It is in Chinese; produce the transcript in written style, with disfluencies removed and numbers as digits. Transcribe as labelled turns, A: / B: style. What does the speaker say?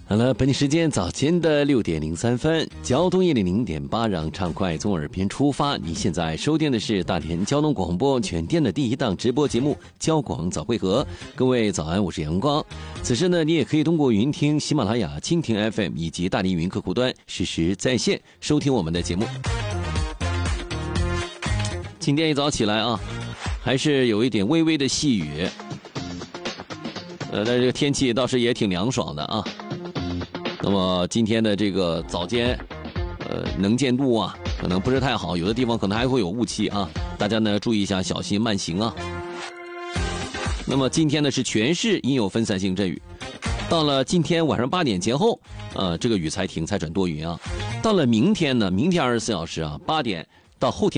A: 好了，本地时间早间的6:03，交通100.8，让畅快从耳边出发。你现在收听的是大连交通广播全电的第一档直播节目《交广早会合》。各位早安，我是阳光。此时呢，你也可以通过云听、喜马拉雅、蜻蜓 FM 以及大连云客户端实时在线收听我们的节目。今天一早起来啊，还是有一点微微的细雨，但这个天气倒是也挺凉爽的啊。那么今天的这个早间，能见度啊，可能不是太好，有的地方可能还会有雾气啊，大家呢注意一下，小心慢行啊。那么今天呢是全市阴有分散性阵雨，到了今天晚上8点前后，这个雨才停，才转多云啊。到了明天呢，明天24小时啊，8点到后天。